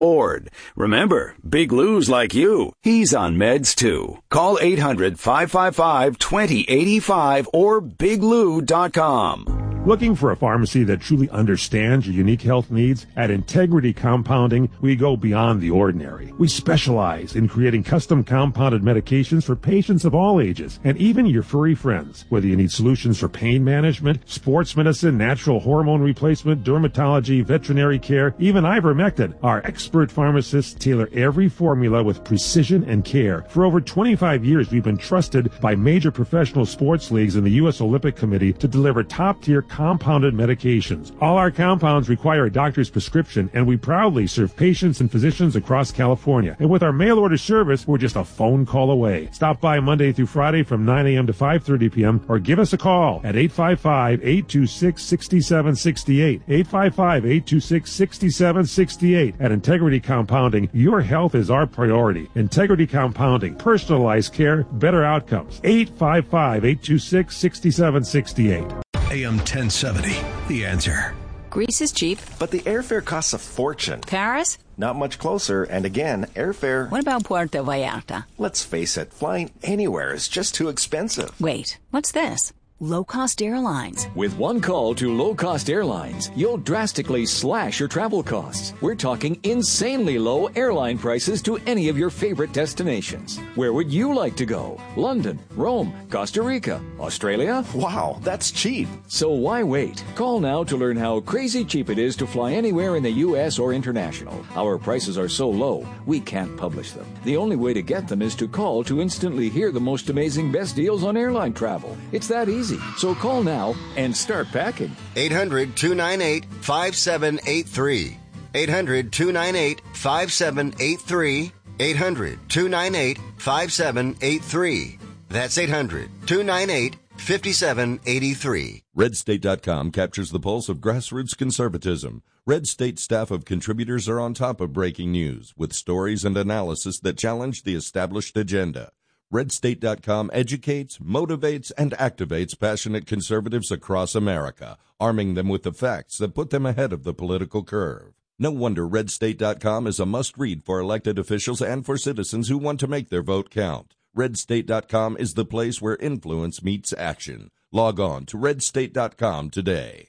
Ord. Remember, Big Lou's like you. He's on meds too. Call 800-555-2085 or biglou.com. Looking for a pharmacy that truly understands your unique health needs? At Integrity Compounding, we go beyond the ordinary. We specialize in creating custom compounded medications for patients of all ages, and even your furry friends. Whether you need solutions for pain management, sports medicine, natural hormone replacement, dermatology, veterinary care, even ivermectin, our expert pharmacists tailor every formula with precision and care. For over 25 years, we've been trusted by major professional sports leagues and the U.S. Olympic Committee to deliver top-tier compounded medications. All our compounds require a doctor's prescription, and we proudly serve patients and physicians across California. And with our mail-order service, we're just a phone call away. Stop by Monday through Friday from 9 a.m. to 5:30 p.m. or give us a call at 855-826-6768. 855-826-6768. At Integrity Compounding, your health is our priority. Integrity Compounding, personalized care, better outcomes. 855-826-6768. AM 1070, The Answer. Greece is cheap. But the airfare costs a fortune. Paris? Not much closer, and again, airfare... What about Puerto Vallarta? Let's face it, flying anywhere is just too expensive. Wait, what's this? Low-cost airlines. With one call to low-cost airlines, you'll drastically slash your travel costs. We're talking insanely low airline prices to any of your favorite destinations. Where would you like to go? London, Rome, Costa Rica, Australia? Wow, that's cheap. So why wait? Call now to learn how crazy cheap it is to fly anywhere in the U.S. or international. Our prices are so low, we can't publish them. The only way to get them is to call to instantly hear the most amazing best deals on airline travel. It's that easy. So call now and start packing. 800-298-5783. 800-298-5783. 800-298-5783. That's 800-298-5783. RedState.com captures the pulse of grassroots conservatism. Red State staff of contributors are on top of breaking news with stories and analysis that challenge the established agenda. RedState.com educates, motivates, and activates passionate conservatives across America, arming them with the facts that put them ahead of the political curve. No wonder RedState.com is a must-read for elected officials and for citizens who want to make their vote count. RedState.com is the place where influence meets action. Log on to RedState.com today.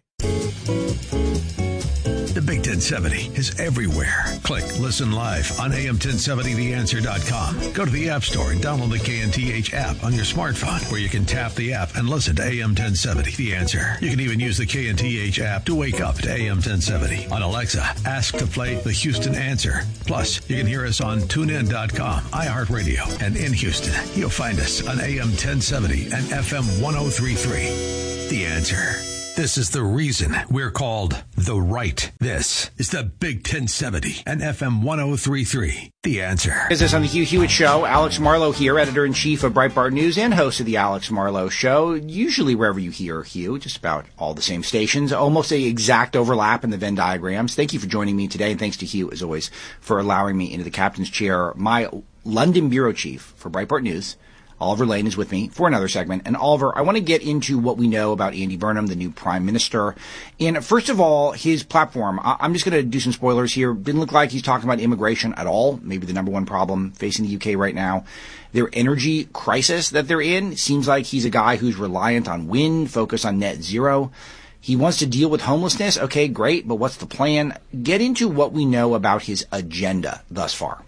The Big 1070 is everywhere. Click Listen Live on AM1070theanswer.com. Go to the App Store and download the KNTH app on your smartphone, where you can tap the app and listen to AM 1070 The Answer. You can even use the KNTH app to wake up to AM 1070. On Alexa, ask to play the Houston Answer. Plus, you can hear us on TuneIn.com, iHeartRadio, and in Houston, you'll find us on AM 1070 and FM 1033. The Answer. This is the reason we're called The Right. This is the Big 1070 and FM 1033. The Answer. Is this on the Hugh Hewitt Show? Alex Marlowe here, editor-in-chief of Breitbart News and host of the Alex Marlowe Show. Usually wherever you hear Hugh, just about all the same stations. Almost an exact overlap in the Venn diagrams. Thank you for joining me today, and thanks to Hugh, as always, for allowing me into the captain's chair. My London bureau chief for Breitbart News, Oliver Lane, is with me for another segment. And Oliver, I want to get into what we know about Andy Burnham, the new prime minister. And first of all, his platform. I'm just going to do some spoilers here. Didn't look like he's talking about immigration at all. Maybe the number one problem facing the UK right now. Their energy crisis that they're in. Seems like he's a guy who's reliant on wind, focused on net zero. He wants to deal with homelessness. Okay, great. But what's the plan? Get into what we know about his agenda thus far.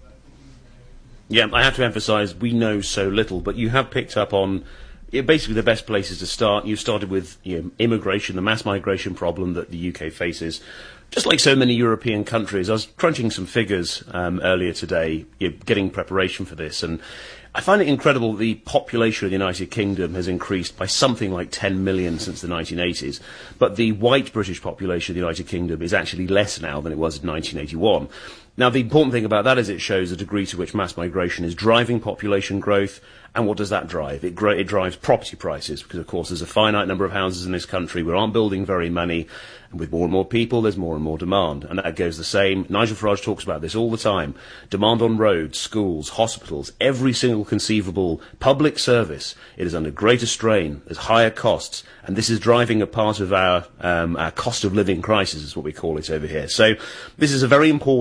Yeah, I have to emphasise we know so little, but you have picked up on basically the best places to start. You started with immigration, the mass migration problem that the UK faces. Just like so many European countries, I was crunching some figures earlier today, getting preparation for this, and I find it incredible the population of the United Kingdom has increased by something like 10 million since the 1980s, but the white British population of the United Kingdom is actually less now than it was in 1981. Now, the important thing about that is it shows the degree to which mass migration is driving population growth. And what does that drive? It drives property prices, because, of course, there's a finite number of houses in this country. We aren't building very many. And with more and more people, there's more and more demand. And that goes the same. Nigel Farage talks about this all the time. Demand on roads, schools, hospitals, every single conceivable public service. It is under greater strain. There's higher costs. And this is driving a part of our cost of living crisis, is what we call it over here. So this is a very important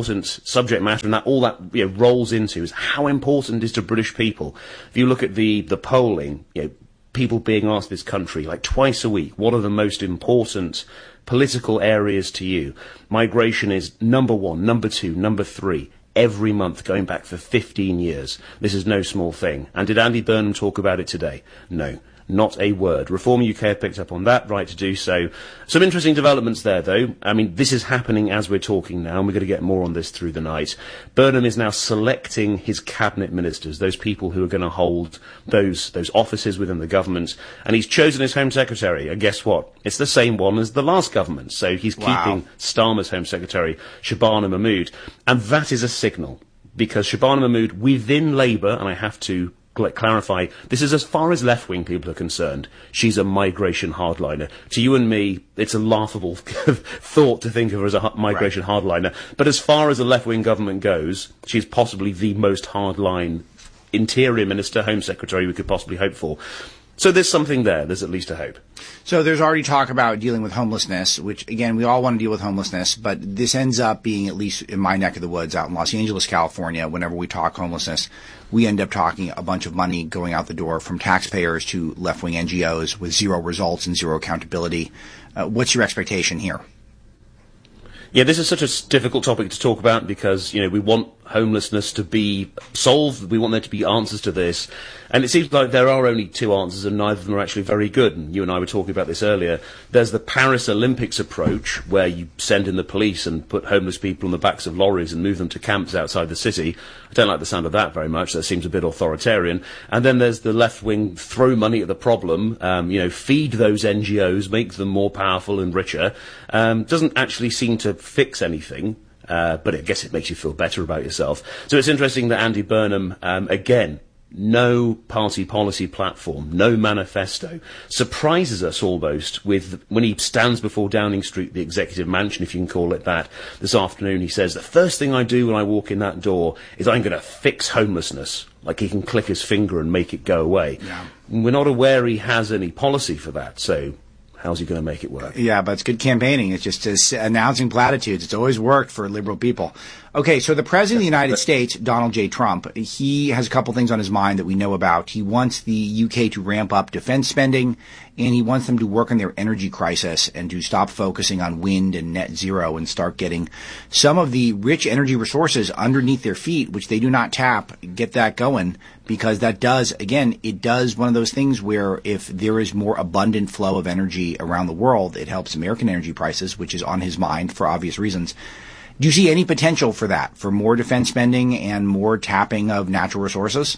subject matter and that all that rolls into is how important it is to British people. If you look at the polling, people being asked this country like twice a week, what are the most important political areas to you? Migration is number 1, number 2, number 3. Every month going back for 15 years. This is no small thing. And did Andy Burnham talk about it today? No. Not a word. Reform UK have picked up on that, right to do so. Some interesting developments there, though. I mean, this is happening as we're talking now, and we're going to get more on this through the night. Burnham is now selecting his cabinet ministers, those people who are going to hold those offices within the government, and he's chosen his Home Secretary. And guess what? It's the same one as the last government. So he's keeping Starmer's Home Secretary, Shabana Mahmood, and that is a signal, because Shabana Mahmood within Labour, and I have to clarify, this is as far as left-wing people are concerned. She's a migration hardliner. To you and me, it's a laughable thought to think of her as a migration hardliner. But as far as the left-wing government goes, she's possibly the most hardline Interior Minister, Home Secretary we could possibly hope for. So there's something there. There's at least a hope. So there's already talk about dealing with homelessness, which, again, we all want to deal with homelessness, but this ends up being, at least in my neck of the woods out in Los Angeles, California, whenever we talk homelessness, we end up talking a bunch of money going out the door from taxpayers to left-wing NGOs with zero results and zero accountability. What's your expectation here? Yeah, this is such a difficult topic to talk about because, we want homelessness to be solved. We want there to be answers to this. And it seems like there are only 2 answers and neither of them are actually very good. And you and I were talking about this earlier. There's the Paris Olympics approach where you send in the police and put homeless people on the backs of lorries and move them to camps outside the city. I don't like the sound of that very much. That seems a bit authoritarian. And then there's the left wing throw money at the problem, feed those NGOs, make them more powerful and richer. Doesn't actually seem to fix anything. But I guess it makes you feel better about yourself. So it's interesting that Andy Burnham, again, no party policy platform, no manifesto, surprises us almost with, when he stands before Downing Street, the executive mansion, if you can call it that, this afternoon, he says, the first thing I do when I walk in that door is I'm going to fix homelessness. Like he can click his finger and make it go away. Yeah. We're not aware he has any policy for that, so how's he going to make it work? Yeah, but it's good campaigning. It's just announcing platitudes. It's always worked for liberal people. Okay, so the President of the United States, Donald J. Trump, he has a couple things on his mind that we know about. He wants the UK to ramp up defense spending, and he wants them to work on their energy crisis and to stop focusing on wind and net zero and start getting some of the rich energy resources underneath their feet, which they do not tap, get that going, because that does, again, it does one of those things where if there is more abundant flow of energy around the world, it helps American energy prices, which is on his mind for obvious reasons. Do you see any potential for that, for more defense spending and more tapping of natural resources?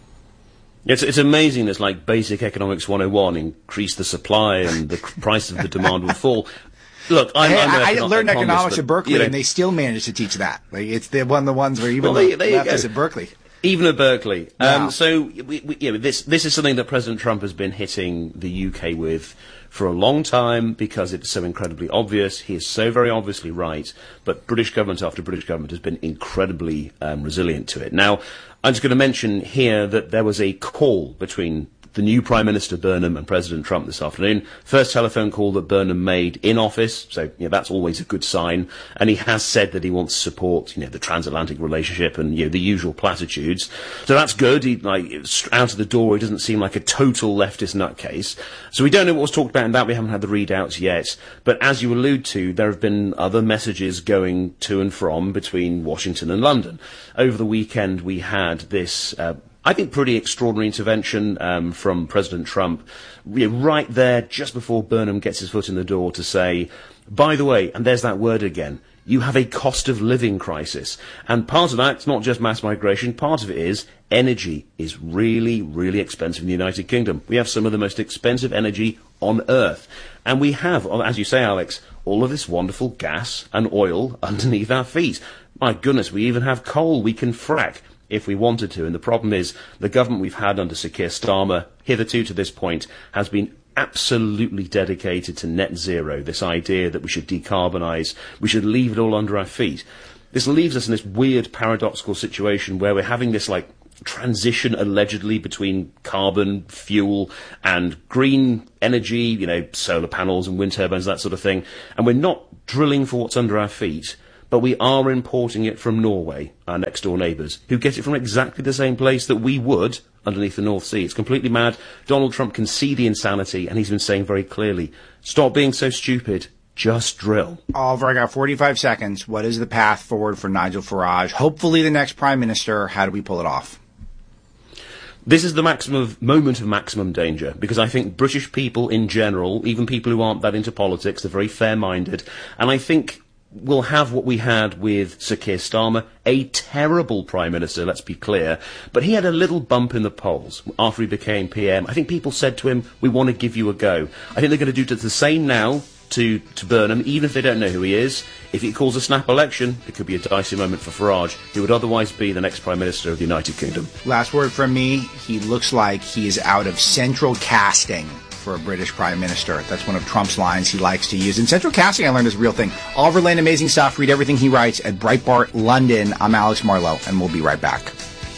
It's amazing. It's like basic economics 101, increase the supply and the price of the demand will fall. Look, I learned economics at Berkeley, and they still managed to teach that. Like, it's one of the ones where even the leftists at Berkeley. Even at Berkeley. Wow. So this is something that President Trump has been hitting the UK with for a long time because it's so incredibly obvious. He is so very obviously right, but British government after British government has been incredibly resilient to it. Now, I'm just going to mention here that there was a call between the new Prime Minister Burnham and President Trump this afternoon. First telephone call that Burnham made in office, so that's always a good sign. And he has said that he wants to support the transatlantic relationship and the usual platitudes. So that's good. He out of the door. He doesn't seem like a total leftist nutcase. So we don't know what was talked about in that. We haven't had the readouts yet. But as you allude to, there have been other messages going to and from between Washington and London. Over the weekend, we had this I think pretty extraordinary intervention from President Trump right there just before Burnham gets his foot in the door to say, by the way, and there's that word again, you have a cost of living crisis. And part of that, it's not just mass migration, part of it is energy is really, really expensive in the United Kingdom. We have some of the most expensive energy on earth. And we have, as you say, Alex, all of this wonderful gas and oil underneath our feet. My goodness, we even have coal we can frack if we wanted to. And the problem is the government we've had under Sir Keir Starmer, hitherto to this point, has been absolutely dedicated to net zero, this idea that we should decarbonise, we should leave it all under our feet. This leaves us in this weird paradoxical situation where we're having this transition allegedly between carbon, fuel and green energy, solar panels and wind turbines, that sort of thing, and we're not drilling for what's under our feet. but we are importing it from Norway, our next-door neighbours, who get it from exactly the same place that we would underneath the North Sea. It's completely mad. Donald Trump can see the insanity, and he's been saying very clearly, stop being so stupid. Just drill. Oliver, I got 45 seconds. What is the path forward for Nigel Farage? Hopefully the next prime minister. How do we pull it off? This is the moment of maximum danger, because I think British people in general, even people who aren't that into politics, they're very fair-minded, and I think we'll have what we had with Sir Keir Starmer, a terrible Prime Minister, let's be clear, but he had a little bump in the polls after he became PM. I think people said to him, we want to give you a go. I think they're going to do the same now to Burnham, even if they don't know who he is. If he calls a snap election, it could be a dicey moment for Farage, who would otherwise be the next Prime Minister of the United Kingdom. Last word from me, he looks like he is out of central casting for a British Prime Minister. That's one of Trump's lines he likes to use. And central casting, I learned, is a real thing. Oliver Lane, amazing stuff. Read everything he writes at Breitbart London. I'm Alex Marlow, and we'll be right back.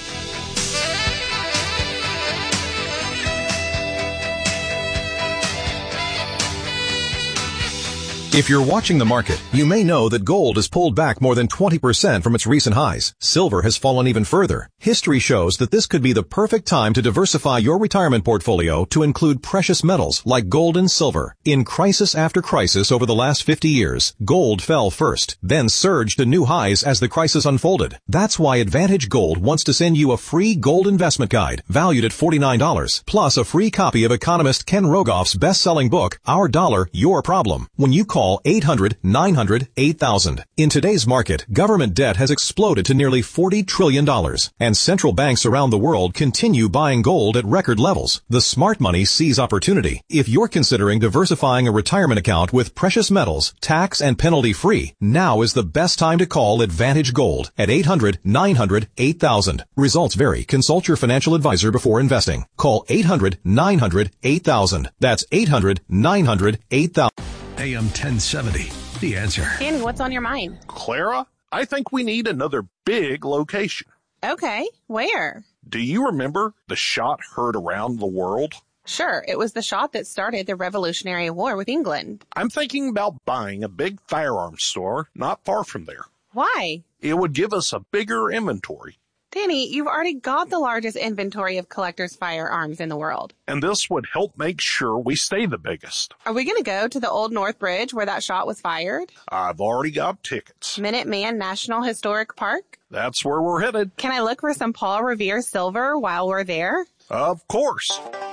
If you're watching the market, you may know that gold has pulled back more than 20% from its recent highs. Silver has fallen even further. History shows that this could be the perfect time to diversify your retirement portfolio to include precious metals like gold and silver. In crisis after crisis over the last 50 years, gold fell first, then surged to new highs as the crisis unfolded. That's why Advantage Gold wants to send you a free gold investment guide valued at $49, plus a free copy of economist Ken Rogoff's best-selling book, Our Dollar, Your Problem, when you call 800-900-8000. In today's market, government debt has exploded to nearly $40 trillion, and central banks around the world continue buying gold at record levels. The smart money sees opportunity. If you're considering diversifying a retirement account with precious metals, tax and penalty free, now is the best time to call Advantage Gold at 800-900-8000. Results vary. Consult your financial advisor before investing. Call 800-900-8000. That's 800-900-8000. AM 1070, The Answer. Danny, what's on your mind? Clara, I think we need another big location. Okay, where? Do you remember the shot heard around the world? Sure, it was the shot that started the Revolutionary War with England. I'm thinking about buying a big firearms store not far from there. Why? It would give us a bigger inventory. Danny, you've already got the largest inventory of collectors' firearms in the world. And this would help make sure we stay the biggest. Are we going to go to the Old North Bridge where that shot was fired? I've already got tickets. Minuteman National Historic Park? That's where we're headed. Can I look for some Paul Revere silver while we're there? Of course.